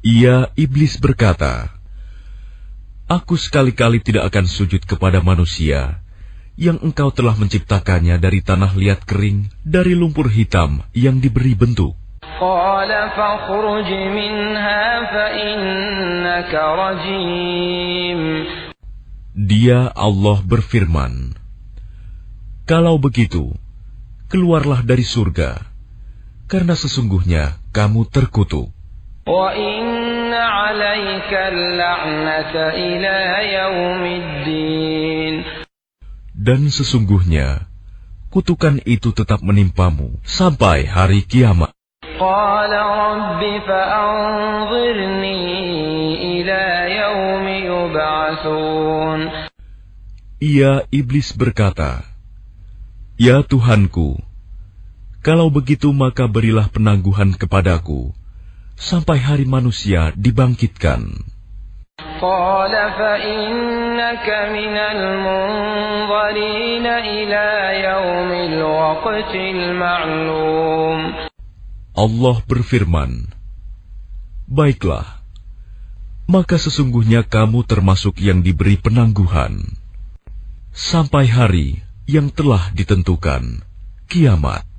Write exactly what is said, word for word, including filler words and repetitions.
Ia, iblis berkata, "Aku sekali-kali tidak akan sujud kepada manusia yang engkau telah menciptakannya dari tanah liat kering, dari lumpur hitam yang diberi bentuk." قال فاخرج منها فإنك رجيم. Dia, Allah, berfirman, "Kalau begitu, keluarlah dari surga, karena sesungguhnya kamu terkutuk. وَإِنَّ عَلَيْكَ اللَّعْنَةَ إِلَى يَوْمِ الدِّينِ. Dan sesungguhnya kutukan itu tetap menimpamu sampai hari kiamat." قال رب فأنظرني إلى يوم يبعثون. Ia, iblis berkata, "Ya Tuhanku, kalau begitu maka berilah penangguhan kepadaku sampai hari manusia dibangkitkan." قال فإنك من المنظرين إلى يوم الوقت المعلوم. Allah berfirman, "Baiklah, maka sesungguhnya kamu termasuk yang diberi penangguhan sampai hari yang telah ditentukan, kiamat."